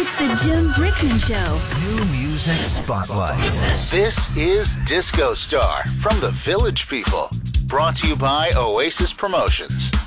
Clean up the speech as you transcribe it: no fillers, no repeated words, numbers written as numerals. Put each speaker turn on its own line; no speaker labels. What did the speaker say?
It's the Jim Brickman Show.
New Music Spotlight. This is Disco Star from the Village People. Brought to you by Oasis Promotions.